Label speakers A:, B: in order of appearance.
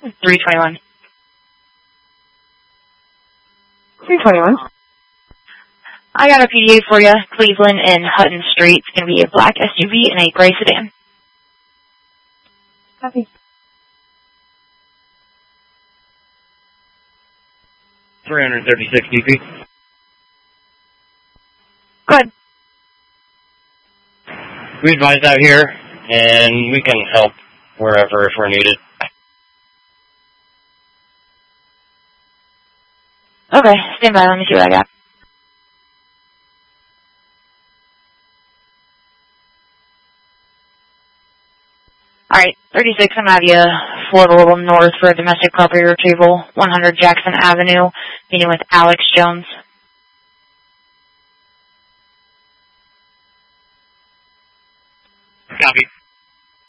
A: 321.
B: 321.
A: I got a PDA for you, Cleveland and Hutton Street. It's going to be a black SUV and a gray sedan.
B: Copy.
C: 336 DP.
A: Good.
C: We advise out here, and we can help wherever if we're needed.
A: Okay, stand by. Let me see what I got. Alright, 36, I'm going to have you float a little north for a domestic property retrieval, 100 Jackson Avenue, meeting with Alex Jones.
C: Copy.